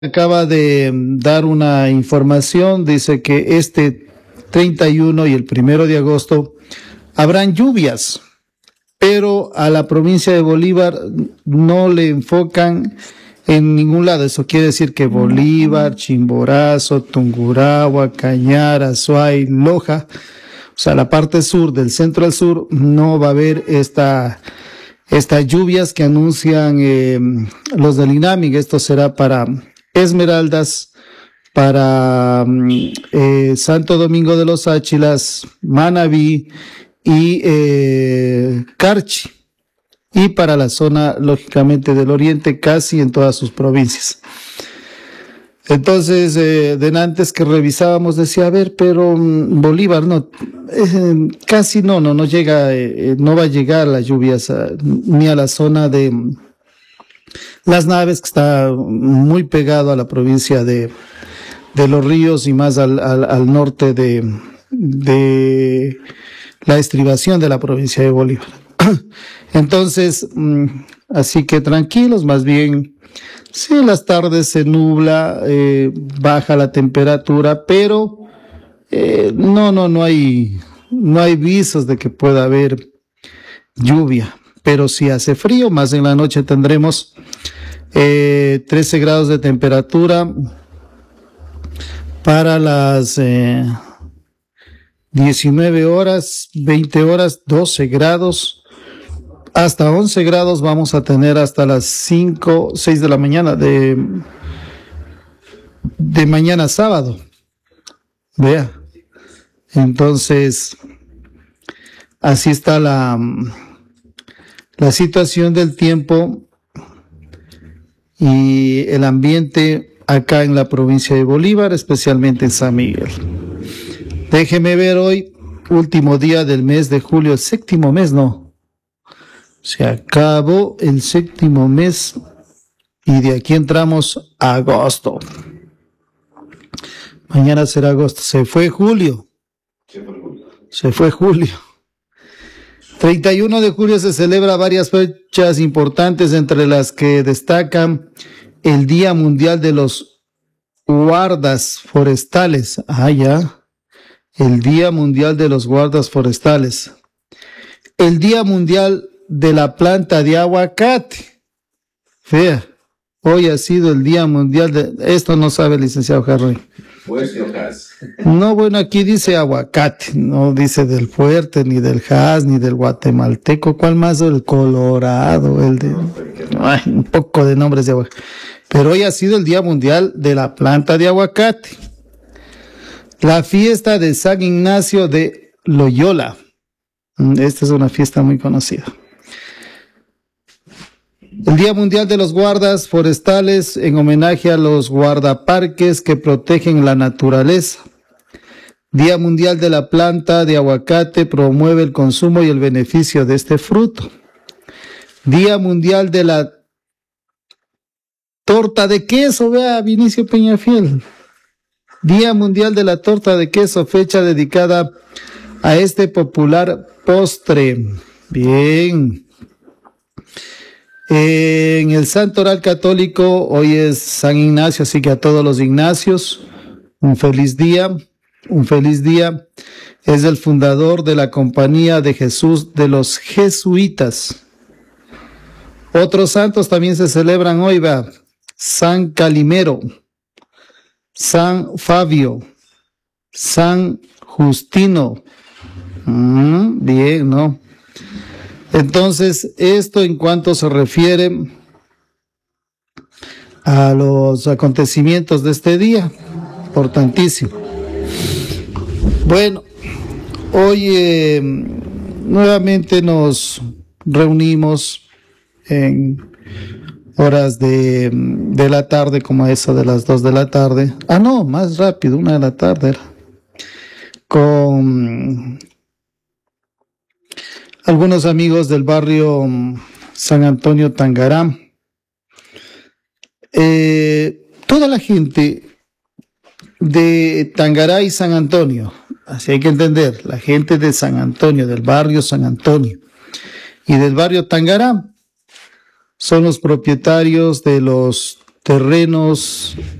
Acaba de dar una información, dice que este 31 y el 1 de agosto habrán lluvias, pero a la provincia de Bolívar no le enfocan en ningún lado. Eso quiere decir que Bolívar, Chimborazo, Tungurahua, Cañar, Azuay, Loja, o sea, la parte sur, del centro al sur, no va a haber estas lluvias que anuncian los del INAMIG. Esto será para Esmeraldas, para Santo Domingo de los Áchilas, Manabí y Carchi, y para la zona, lógicamente, del oriente, casi en todas sus provincias. Entonces, de antes que revisábamos, decía, a ver, pero Bolívar no, casi no llega, no va a llegar las lluvias ni a la zona de Las Naves, que está muy pegado a la provincia de Los Ríos y más al norte de la estribación de la provincia de Bolívar. Entonces, así que tranquilos, más bien, sí, en las tardes se nubla, baja la temperatura, pero no hay visos de que pueda haber lluvia. Pero si hace frío, más en la noche tendremos 13 grados de temperatura para las 19 horas, 20 horas, 12 grados, hasta 11 grados vamos a tener hasta las 5, 6 de la mañana de mañana sábado. Vea. Entonces, así está la situación del tiempo y el ambiente acá en la provincia de Bolívar, especialmente en San Miguel. Déjeme ver hoy, último día del mes de julio, el séptimo mes, no. Se acabó el séptimo mes y de aquí entramos a agosto. Mañana será agosto. Se fue julio. 31 de julio se celebra varias fechas importantes, entre las que destacan el Día Mundial de los Guardas Forestales. El Día Mundial de los Guardas Forestales. El Día Mundial de la Planta de Aguacate. Vea, hoy ha sido el Día Mundial de... Esto no sabe el licenciado Harry. No, bueno, aquí dice aguacate, no dice del fuerte, ni del Hass, ni del guatemalteco. ¿Cuál más? El colorado, el de... un poco de nombres de aguacate. Pero hoy ha sido el Día Mundial de la Planta de Aguacate. La fiesta de San Ignacio de Loyola. Esta es una fiesta muy conocida. El Día Mundial de los Guardas Forestales, en homenaje a los guardaparques que protegen la naturaleza. Día Mundial de la Planta de Aguacate, promueve el consumo y el beneficio de este fruto. Día Mundial de la Torta de Queso, vea, Vinicio Peñafiel. Día Mundial de la Torta de Queso, fecha dedicada a este popular postre. Bien. En el Santo Oral Católico, hoy es San Ignacio, así que a todos los Ignacios, un feliz día. Es el fundador de la Compañía de Jesús de los Jesuitas. Otros santos también se celebran hoy, va. San Calimero, San Fabio, San Justino. Bien, ¿no? Entonces, esto en cuanto se refiere a los acontecimientos de este día, importantísimo. Bueno, hoy nuevamente nos reunimos en horas de la tarde, como eso de las 2 de la tarde. No, más rápido, 1 de la tarde era. Con algunos amigos del barrio San Antonio Tangará. Toda la gente de Tangará y San Antonio, así hay que entender, la gente de San Antonio, del barrio San Antonio y del barrio Tangará, son los propietarios de los terrenos